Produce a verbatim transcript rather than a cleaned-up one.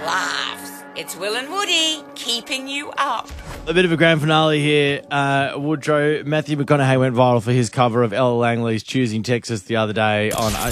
laughs. It's Will and Woody keeping you up. A bit of a grand finale here. Uh, Woodrow, Matthew McConaughey went viral for his cover of Ella Langley's Choosing Texas the other day on uh,